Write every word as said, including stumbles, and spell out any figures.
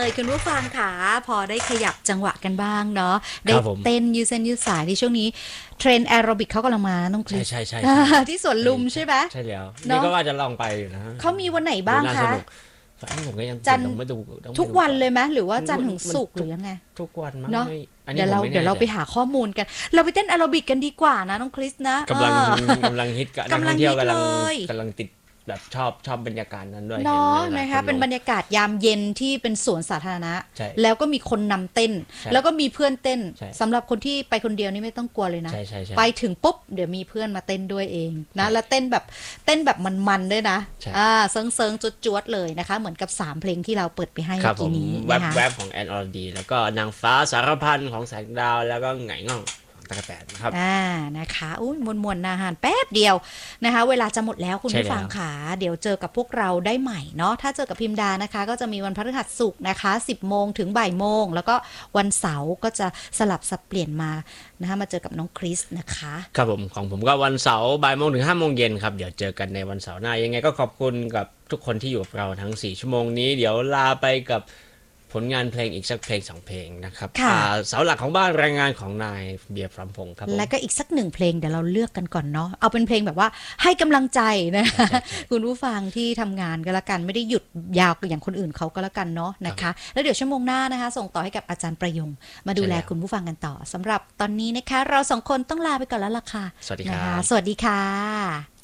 เลยคุณผู้ฟังค่ะพอได้ขยับจังหวะกันบ้างเนาะได้เต้นยืดเส้นยืดสายในช่วงนี้เทรนแอโรบิกเขากำลังมาน้องคริสใช่ใช่ที่สวนลุมใช่ไหมใช่แล้วนี่ก็ว่าจะลองไปอยู่นะเขามีวันไหนบ้างคะผมก็ยังจันทร์ทุกวันเลยไหมหรือว่าจันทร์ถึงศุกร์หรือยังไงทุกวันมั้งเนาะเดี๋ยวเราเดี๋ยวเราไปหาข้อมูลกันเราไปเต้นแอโรบิกกันดีกว่านะน้องคริสนะกำลังกำลังฮิตกับนักท่องเที่ยวกำลังกำลังติดแบบชอบชอบบรรยากาศนั้นด้วยเนาะนะคะเป็นบรรยากาศยามเย็นที่เป็นสวนสาธารณะแล้วก็มีคนนำเต้นแล้วก็มีเพื่อนเต้นสำหรับคนที่ไปคนเดียวนี่ไม่ต้องกลัวเลยนะไปถึงปุ๊บเดี๋ยวมีเพื่อนมาเต้นด้วยเองนะแล้วเต้นแบบเต้นแบบมันๆด้วยนะอ่าเซิงเซิงจวดๆเลยนะคะเหมือนกับสามเพลงที่เราเปิดไปให้เมื่อกี้นี้นะคะแวบๆของแอนอรดีแล้วก็นางฟ้าสารพันของแสงดาวแล้วก็ไงง่องตะกะแตนนะครับอ่านะคะอุ้ยมวนๆอาหารแป๊บเดียวนะคะเวลาจะหมดแล้วคุณผู้ฟังค่ะเดี๋ยวเจอกับพวกเราได้ใหม่เนาะถ้าเจอกับพิมดานะคะก็จะมีวันพฤหัสศุกร์นะคะสิบโมงถึงบ่ายโมงแล้วก็วันเสาร์ก็จะสลับสับเปลี่ยนมานะคะมาเจอกับน้องคริสนะคะครับผมของผมก็วันเสาร์บ่ายโมงถึงห้าโมงเย็นครับเดี๋ยวเจอกันในวันเสาร์หน้ายังไงก็ขอบคุณกับทุกคนที่อยู่กับเราทั้งสี่ชั่วโมงนี้เดี๋ยวลาไปกับผลงานเพลงอีกสักเพลงสองเพลงนะครับเสาหลักของบ้านแรงงานของนายเบียร์พรำพงศ์ครับและก็อีกสักหนึ่งเพลงเดี๋ยวเราเลือกกันก่อนเนาะเอาเป็นเพลงแบบว่าให้กำลังใจนะคุณผู้ฟังที่ทำงานก็แล้วกันไม่ได้หยุดยาวอย่างคนอื่นเขาก็แล้วกันเนาะนะคะแล้วเดี๋ยวชั่วโมงหน้านะคะส่งต่อให้กับอาจารย์ประยงมาดูแลคุณผู้ฟังกันต่อสำหรับตอนนี้นะคะเราสองคนต้องลาไปก่อนแล้วล่ะค่ะสวัสดีครับสวัสดีค่ะ